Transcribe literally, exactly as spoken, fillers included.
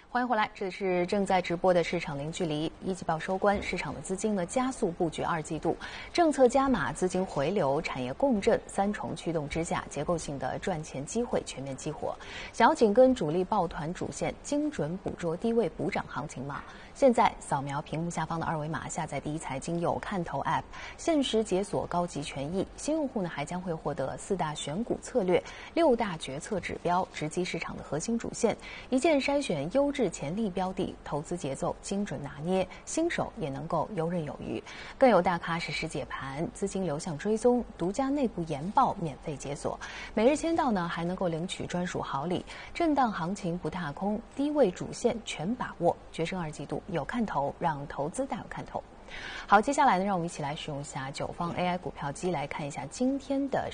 欢迎回来，这里是正在直播的市场零距离。一季报收官，市场的资金呢加速布局二季度，政策加码、资金回流、产业共振三重驱动之下，结构性的赚钱机会全面激活。想要紧跟主力抱团主线，精准捕捉低位补涨行情吗？现在扫描屏幕下方的二维码，下载第一财经有看头 App， 限时解锁高级权益。新用户呢还将会获得四大选股策略、六大决策指标，直击市场的核心主线，一键筛选优质潜力标的，投资节奏精准拿捏，新手也能够游刃有余。更有大咖实时解盘，资金流向追踪，独家内部研报免费解锁。每日签到呢还能够领取专属好礼。震荡行情不踏空，低位主线全把握。决胜二季度有看头，让投资大有看头。好，接下来呢，让我们一起来使用一下九方 A I 股票机来看一下今天的